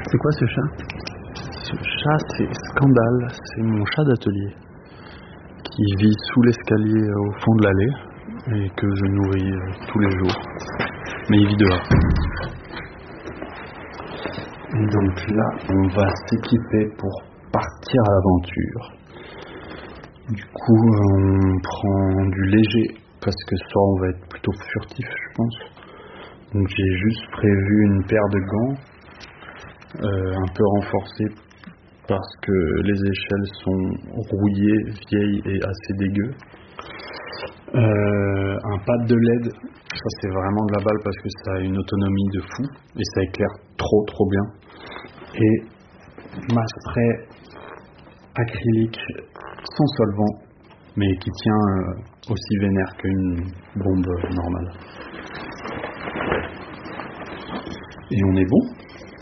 C'est quoi ce chat? Ce chat, c'est Scandale, c'est mon chat d'atelier qui vit sous l'escalier au fond de l'allée et que je nourris tous les jours, mais il vit dehors. Et donc là, on va s'équiper pour partir à l'aventure. Du coup, on prend du léger parce que ce soir on va être plutôt furtif, je pense. Donc j'ai juste prévu une paire de gants un peu renforcés parce que les échelles sont rouillées, vieilles et assez dégueu. Un pad de LED, ça c'est vraiment de la balle parce que ça a une autonomie de fou et ça éclaire trop bien. Et ma spray acrylique sans solvant, mais qui tient aussi vénère qu'une bombe normale. Et on est bon.